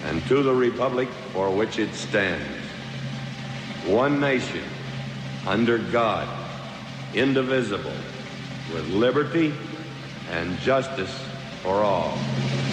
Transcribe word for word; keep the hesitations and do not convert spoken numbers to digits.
and to the republic for which it stands, one nation, under God, indivisible, with liberty and justice for all.